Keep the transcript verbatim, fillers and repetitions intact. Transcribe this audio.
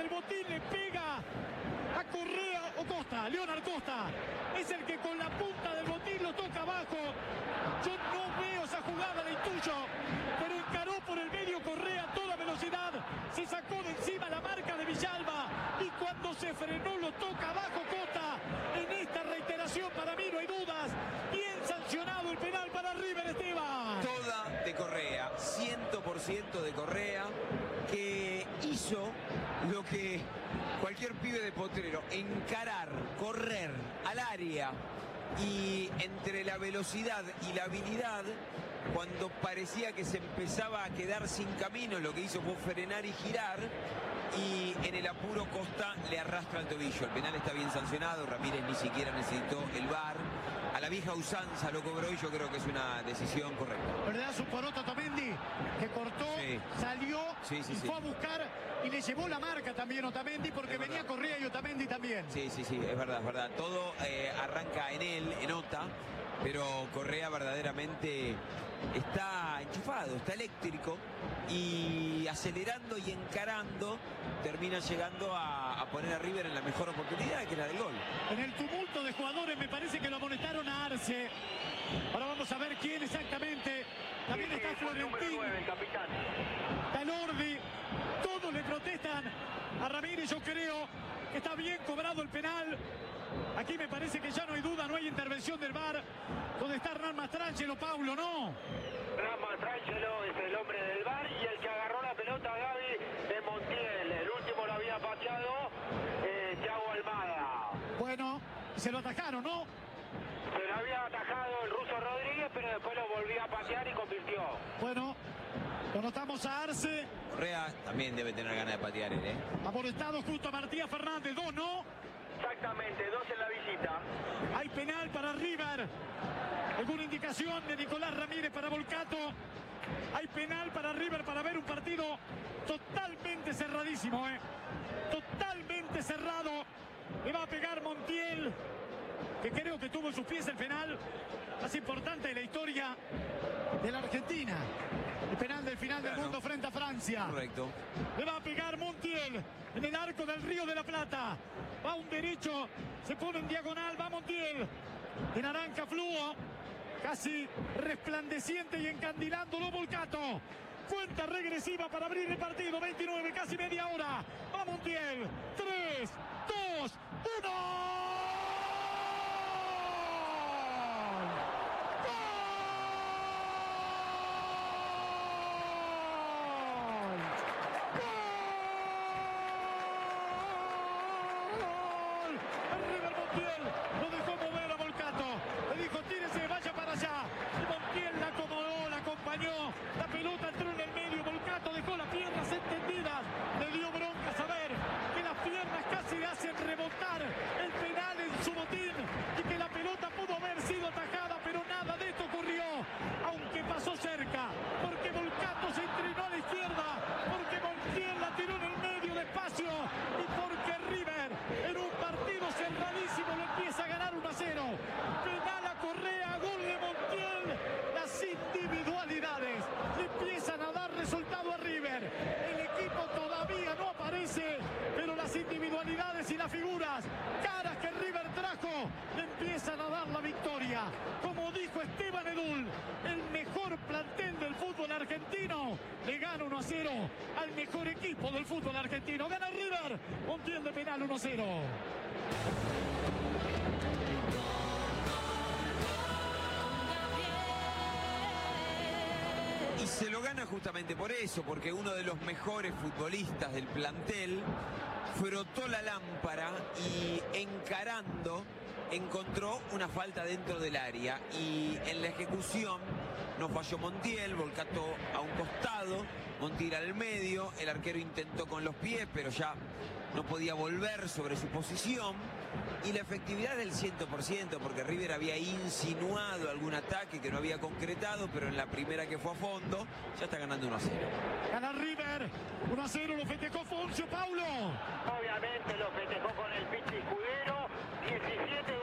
del botín le pega a Correa o Costa, Leonard Costa. Es el que con la punta del botín lo toca abajo. Yo no veo esa jugada, la intuyo, pero encaró por el medio Correa a toda velocidad. Se sacó de encima la marca de Villalba y cuando se frenó lo toca abajo Costa. En esta reiteración para mí no hay dudas. Bien sancionado el penal para River, Esteban. Toda de Correa, cien por ciento de Correa, que hizo lo que cualquier pibe de Potrero: encarar, correr al área, y entre la velocidad y la habilidad, cuando parecía que se empezaba a quedar sin camino, lo que hizo fue frenar y girar, y en el apuro Costa le arrastra el tobillo. El penal está bien sancionado, Ramírez ni siquiera necesitó el V A R, a la vieja usanza lo cobró y yo creo que es una decisión correcta. ¿Verdad? Su poroto Otamendi, que cortó, sí. salió sí, sí, y sí. fue a buscar y le llevó la marca también Otamendi, porque es venía verdad. Correa y Otamendi también. Sí, sí, sí, es verdad, es verdad. Todo eh, arranca en él, en Ota, pero Correa verdaderamente está enchufado, está eléctrico, y acelerando y encarando termina llegando a, a poner a River en la mejor oportunidad, que es la del gol. En el tumulto de jugadores me parece que lo amonestaron a Arce. Ahora vamos a ver quién exactamente. También sí, está sí, Florentín, el capitán. Talordi. Todos le protestan a Ramírez. Yo creo que está bien cobrado el penal. Aquí me parece que ya no hay duda, no hay intervención del V A R. Donde está Hernán Mastrangelo, Paulo, ¿no? Hernán Mastrangelo es el hombre del V A R y el que agarró la pelota, Gaby, es Montiel. El último lo había pateado eh, Thiago Almada. Bueno, se lo atajaron, ¿no? Se lo había atajado el ruso Rodríguez, pero después lo volvió a patear y convirtió. Bueno, lo notamos a Arce. Correa también debe tener ganas de patear él, ¿eh? Amonestado justo a Matías Fernández, dos, ¿no? Exactamente, dos en la visita. Hay penal para River. ¿Alguna indicación de Nicolás Ramírez para Volcato? Hay penal para River para ver un partido totalmente cerradísimo, ¿eh? Totalmente cerrado. Le va a pegar Montiel, que creo que tuvo en sus pies el penal más importante de la historia de la Argentina. El penal del final claro. del mundo frente a Francia. Correcto. Le va a pegar Montiel en el arco del Río de la Plata. Va un derecho, se pone en diagonal, va Montiel. De naranja fluo, casi resplandeciente y encandilándolo Volcato. Cuenta regresiva para abrir el partido. veintinueve, casi media hora. Va Montiel. tres, dos, uno. La pelota entró en el medio, Volcato dejó las piernas extendidas, le dio bronca saber que las piernas casi le hacen rebotar el penal en su botín y que la pelota pudo haber sido atajada, pero nada de esto ocurrió, aunque pasó cerca, porque Volcato se inclinó a la izquierda, porque Montiel la tiró en el medio despacio y porque River en un partido cerradísimo lo empieza a ganar uno a cero. Penal a Correa, gol de Montiel. Las individualidades le empiezan a dar resultado a River. El equipo todavía no aparece, pero las individualidades y las figuras, caras que River trajo, le empiezan a dar la victoria. Como dijo Esteban Edul, el mejor plantel del fútbol argentino le gana uno a cero al mejor equipo del fútbol argentino. Gana River, Montiel de penal uno a cero. Y se lo gana justamente por eso, porque uno de los mejores futbolistas del plantel frotó la lámpara y encarando encontró una falta dentro del área, y en la ejecución no falló Montiel. Volcato a un costado, Montiel al medio, el arquero intentó con los pies pero ya no podía volver sobre su posición, y la efectividad del cien por ciento, porque River había insinuado algún ataque que no había concretado, pero en la primera que fue a fondo ya está ganando uno a cero. Gana River uno a cero, lo festejó Foncio, Paulo. Obviamente lo festejó con el Pichi Escudero. diecisiete